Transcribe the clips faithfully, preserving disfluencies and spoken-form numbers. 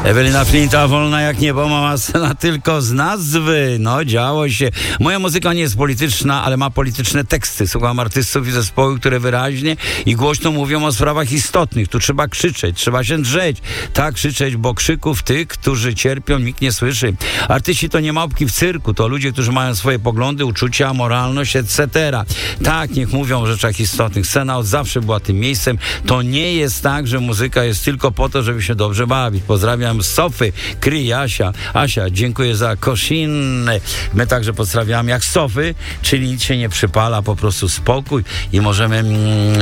Ewelina Flinta, wolna jak niebo, mała scena tylko z nazwy. No, działo się. Moja muzyka nie jest polityczna, ale ma polityczne teksty. Słucham artystów i zespołów, które wyraźnie i głośno mówią o sprawach istotnych. Tu trzeba krzyczeć, trzeba się drzeć. Tak, krzyczeć, bo krzyków tych, którzy cierpią, nikt nie słyszy. Artyści to nie małpki w cyrku, to ludzie, którzy mają swoje poglądy, uczucia, moralność, et cetera. Tak, niech mówią o rzeczach istotnych. Scena od zawsze była tym miejscem. To nie jest tak, że muzyka jest tylko po to, żeby się dobrze bawić. Pozdrawiam z Sofy, Kry, Asia. Asia, dziękuję za koszin. My także pozdrawiamy jak Sofy, czyli nic się nie przypala, po prostu spokój i możemy mm,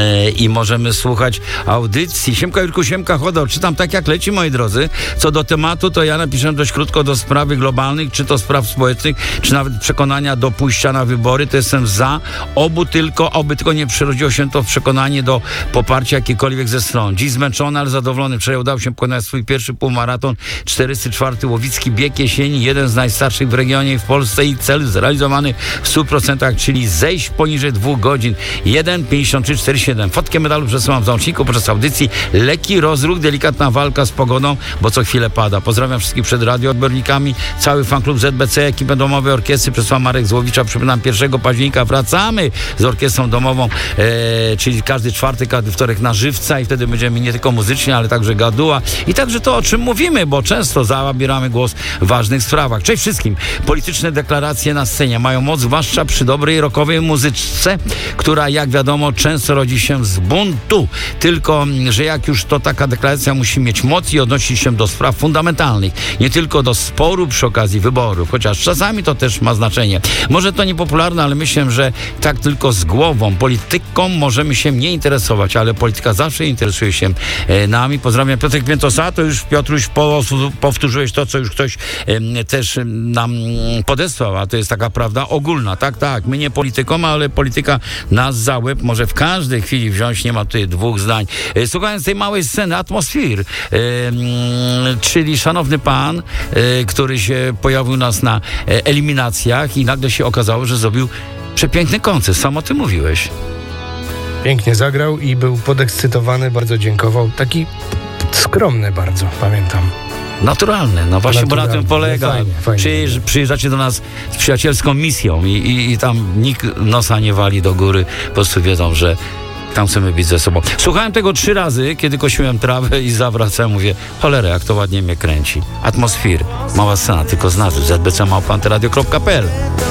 i możemy słuchać audycji. Siemka Jurku, siemka Chodor. Czytam tak jak leci, moi drodzy. Co do tematu, to ja napiszę dość krótko do sprawy globalnych, czy to spraw społecznych, czy nawet przekonania do pójścia na wybory. To jestem za. Obu tylko, oby tylko nie przerodziło się to w przekonanie do poparcia jakiejkolwiek ze stron. Dziś zmęczony, ale zadowolony. Wczoraj udało się pokonać swój pierwszy półmaraton, czterysty czwarty Łowicki bieg jesieni, jeden z najstarszych w regionie i w Polsce i cel zrealizowany w stu procentach, czyli zejść poniżej dwóch godzin. jeden pięćdziesiąt trzy czterdzieści siedem. Fotkę medalu przesyłam w załączniku podczas audycji. Lekki rozruch, delikatna walka z pogodą, bo co chwilę pada. Pozdrawiam wszystkich przed radioodbiornikami, cały fanklub Z B C, ekipę domowej orkiestry, przesłał Marek Złowicza. Przypominam, pierwszego października wracamy z orkiestrą domową, e, czyli każdy czwartek, każdy wtorek na żywca i wtedy będziemy nie tylko muzycznie, ale także gaduła i także to, o czym mówimy, bo często zabieramy głos w ważnych sprawach. Cześć wszystkim. Polityczne deklaracje na scenie mają moc, zwłaszcza przy dobrej rockowej muzyczce, która, jak wiadomo, często rodzi się z buntu. Tylko, że jak już to taka deklaracja musi mieć moc i odnosić się do spraw fundamentalnych, nie tylko do sporu przy okazji wyborów, chociaż czasami to też ma znaczenie. Może to niepopularne, ale myślę, że tak tylko z głową. Polityką możemy się nie interesować, ale polityka zawsze interesuje się e, nami. Pozdrawiam, Piotrek Piętosa. To już, Piotruś, po, powtórzyłeś to, co już ktoś e, też nam podesłał, a to jest taka prawda ogólna. Tak, tak. My nie polityką, ale polityka nas za łeb może w każdej chwili wziąć. Nie ma tutaj dwóch zdań. E, słuchając tej małej sceny, Atmosfir, e, czyli szanowny pan, e, który się pojawił nas na e, eliminacjach i nagle się okazało, że zrobił przepiękny koncert. Sam o tym mówiłeś. Pięknie zagrał i był podekscytowany, bardzo dziękował. Taki skromny bardzo, pamiętam. Naturalny, no właśnie, Naturalny. bo na tym polega. No fajnie, fajnie. Przyjeżdż, przyjeżdżacie do nas z przyjacielską misją i, i, i tam nikt nosa nie wali do góry, po prostu wiedzą, że tam chcemy być ze sobą. Słuchałem tego trzy razy, kiedy kosiłem trawę i zawracałem, mówię, cholera, jak to ładnie mnie kręci. Atmosfir, mała scena, tylko z nazwy, z b c małpa antyradio kropka p l.